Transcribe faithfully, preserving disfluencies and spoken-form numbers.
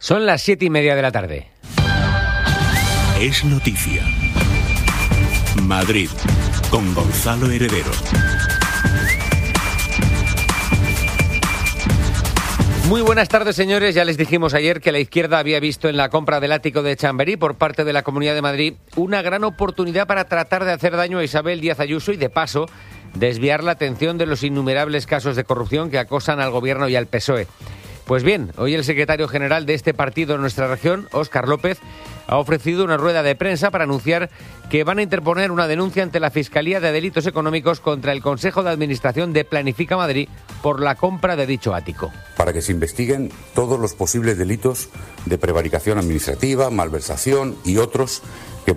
Son las siete y media de la tarde. Es noticia. Madrid, con Gonzalo Heredero. Muy buenas tardes, señores. Ya les dijimos ayer que la izquierda había visto en la compra del ático de Chamberí por parte de la Comunidad de Madrid una gran oportunidad para tratar de hacer daño a Isabel Díaz Ayuso y, de paso, desviar la atención de los innumerables casos de corrupción que acosan al Gobierno y al P S O E. Pues bien, hoy el secretario general de este partido en nuestra región, Óscar López, ha ofrecido una rueda de prensa para anunciar que van a interponer una denuncia ante la Fiscalía de Delitos Económicos contra el Consejo de Administración de Planifica Madrid por la compra de dicho ático. Para que se investiguen todos los posibles delitos de prevaricación administrativa, malversación y otros que